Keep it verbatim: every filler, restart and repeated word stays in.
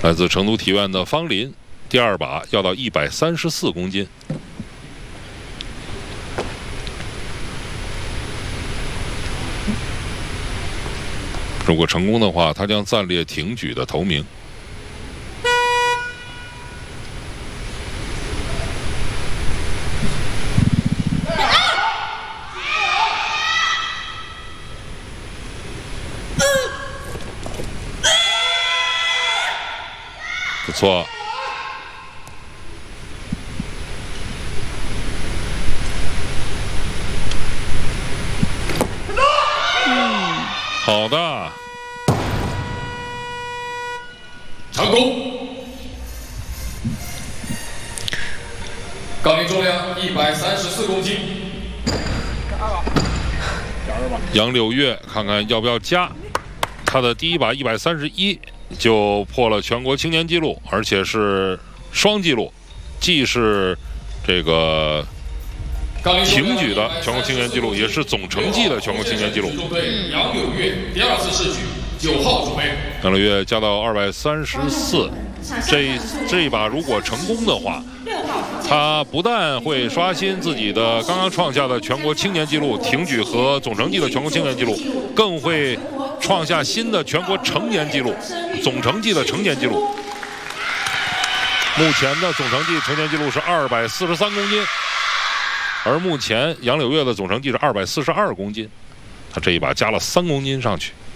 来自成都体院的方林，第二把要到一百三十四公斤。如果成功的话，他将暂列挺举的头名。不错， 嗯， 好的， 成功。杠铃重量一百三十四公斤。 杨柳月看看要不要加，他的第一把一百三十一。就破了全国青年纪录，而且是双纪录，既是这个挺举的全国青年纪录，也是总成绩的全国青年纪录。 队杨柳月第二次试举，九号准备。 杨柳月加到二百三十四，这这一把如果成功的话，他不但会刷新自己的刚刚创下的全国青年纪录挺举和总成绩的全国青年纪录，更会创下新的全国成年纪录，总成绩的成年纪录。目前的总成绩成年纪录是二百四十三公斤，而目前杨柳月的总成绩是二百四十二公斤，他这一把加了三公斤上去。